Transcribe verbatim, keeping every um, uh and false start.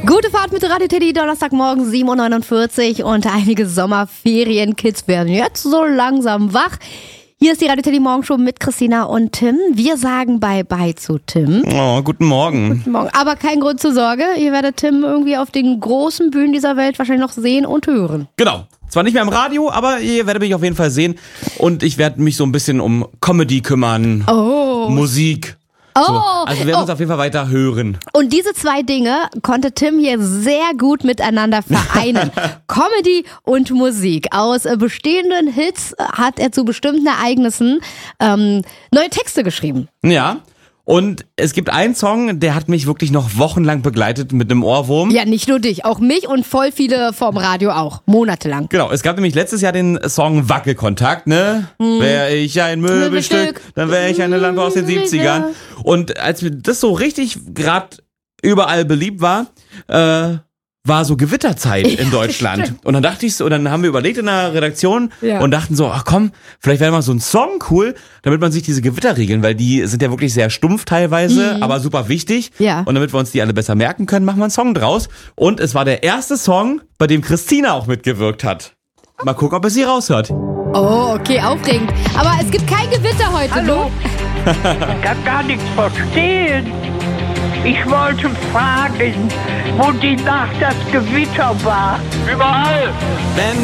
Gute Fahrt mit Radio Teddy, Donnerstagmorgen sieben Uhr neunundvierzig und einige Sommerferienkids werden jetzt so langsam wach. Hier ist die Radio Teddy Morgenshow mit Christina und Tim. Wir sagen Bye-bye zu Tim. Oh, guten Morgen. Guten Morgen. Aber kein Grund zur Sorge, ihr werdet Tim irgendwie auf den großen Bühnen dieser Welt wahrscheinlich noch sehen und hören. Genau. Zwar nicht mehr im Radio, aber ihr werdet mich auf jeden Fall sehen. Und ich werde mich so ein bisschen um Comedy kümmern. Oh. Musik. Oh. So. Also wir werden oh. uns auf jeden Fall weiter hören. Und diese zwei Dinge konnte Tim hier sehr gut miteinander vereinen. Comedy und Musik. Aus äh, bestehenden Hits hat er zu bestimmten Ereignissen ähm, neue Texte geschrieben. Ja. Und es gibt einen Song, der hat mich wirklich noch wochenlang begleitet mit einem Ohrwurm. Ja, nicht nur dich, auch mich und voll viele vom Radio auch. Monatelang. Genau, es gab nämlich letztes Jahr den Song Wackelkontakt, ne? Hm. Wäre ich ein Möbelstück, Möbelstück. dann wäre ich eine Lampe aus den siebzigern. Und als mir das so richtig gerade überall beliebt war, äh, war so Gewitterzeit in Deutschland. Und dann dachte ich so, und dann haben wir überlegt in der Redaktion Ja. und dachten so, ach komm, vielleicht wäre mal so ein Song cool, damit man sich diese Gewitter regeln, weil die sind ja wirklich sehr stumpf teilweise, Mhm. aber super wichtig. Ja. Und damit wir uns die alle besser merken können, machen wir einen Song draus. Und es war der erste Song, bei dem Christina auch mitgewirkt hat. Mal gucken, ob es sie raushört. Oh, okay, aufregend. Aber es gibt kein Gewitter heute, Hallo? Ich kann gar nichts verstehen. Ich wollte fragen, wo die Nacht das Gewitter war. Überall! Wenn